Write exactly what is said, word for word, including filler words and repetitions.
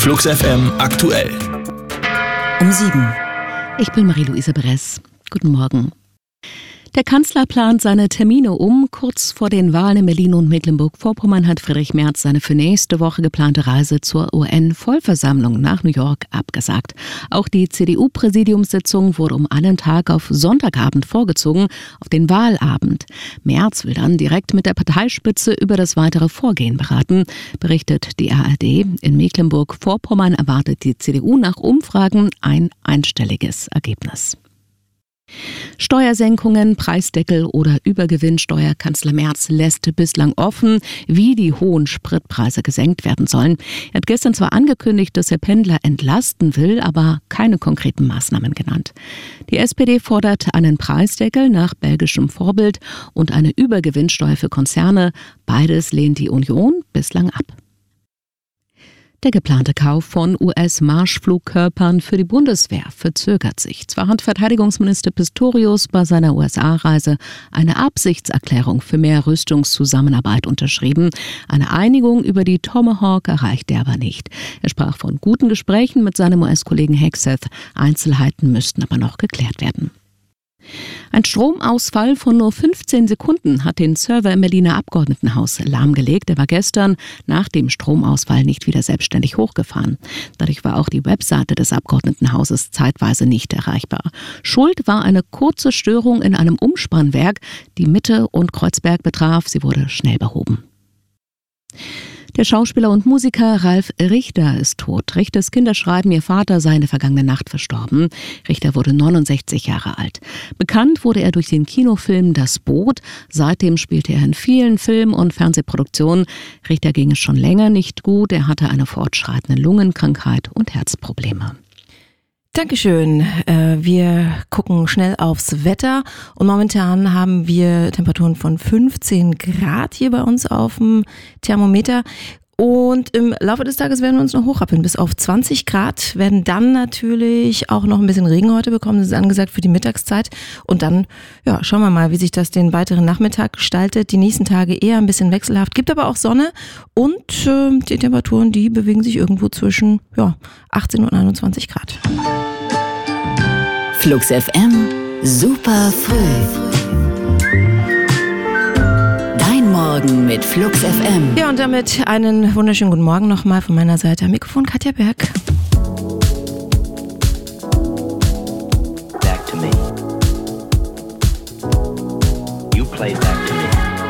Flux F M aktuell. Um sieben. Ich bin Marie-Louise Beres. Guten Morgen. Der Kanzler plant seine Termine um. Kurz vor den Wahlen in Berlin und Mecklenburg-Vorpommern hat Friedrich Merz seine für nächste Woche geplante Reise zur U N-Vollversammlung nach New York abgesagt. Auch die C D U-Präsidiumssitzung wurde um einen Tag auf Sonntagabend vorgezogen, auf den Wahlabend. Merz will dann direkt mit der Parteispitze über das weitere Vorgehen beraten, berichtet die A R D. In Mecklenburg-Vorpommern erwartet die C D U nach Umfragen ein einstelliges Ergebnis. Steuersenkungen, Preisdeckel oder Übergewinnsteuer. Kanzler Merz lässt bislang offen, wie die hohen Spritpreise gesenkt werden sollen. Er hat gestern zwar angekündigt, dass er Pendler entlasten will, aber keine konkreten Maßnahmen genannt. Die S P D fordert einen Preisdeckel nach belgischem Vorbild und eine Übergewinnsteuer für Konzerne. Beides lehnt die Union bislang ab. Der geplante Kauf von U S-Marschflugkörpern für die Bundeswehr verzögert sich. Zwar hat Verteidigungsminister Pistorius bei seiner U S A-Reise eine Absichtserklärung für mehr Rüstungszusammenarbeit unterschrieben. Eine Einigung über die Tomahawk erreichte er aber nicht. Er sprach von guten Gesprächen mit seinem U S-Kollegen Hegseth. Einzelheiten müssten aber noch geklärt werden. Ein Stromausfall von nur fünfzehn Sekunden hat den Server im Berliner Abgeordnetenhaus lahmgelegt. Er war gestern nach dem Stromausfall nicht wieder selbstständig hochgefahren. Dadurch war auch die Webseite des Abgeordnetenhauses zeitweise nicht erreichbar. Schuld war eine kurze Störung in einem Umspannwerk, die Mitte und Kreuzberg betraf. Sie wurde schnell behoben. Der Schauspieler und Musiker Ralf Richter ist tot. Richters Kinder schreiben, ihr Vater sei in der vergangenen Nacht verstorben. Richter wurde neunundsechzig Jahre alt. Bekannt wurde er durch den Kinofilm Das Boot. Seitdem spielte er in vielen Film- und Fernsehproduktionen. Richter ging es schon länger nicht gut. Er hatte eine fortschreitende Lungenkrankheit und Herzprobleme. Dankeschön. Wir gucken schnell aufs Wetter und momentan haben wir Temperaturen von fünfzehn Grad hier bei uns auf dem Thermometer. Und im Laufe des Tages werden wir uns noch hochrappeln bis auf zwanzig Grad, werden dann natürlich auch noch ein bisschen Regen heute bekommen, das ist angesagt für die Mittagszeit. Und dann ja, schauen wir mal, wie sich das den weiteren Nachmittag gestaltet. Die nächsten Tage eher ein bisschen wechselhaft, gibt aber auch Sonne und äh, die Temperaturen, die bewegen sich irgendwo zwischen ja, achtzehn und einundzwanzig Grad. Flux F M, super früh. Morgen mit Flux F M. Ja, und damit einen wunderschönen guten Morgen nochmal von meiner Seite. Am Mikrofon Katja Berg.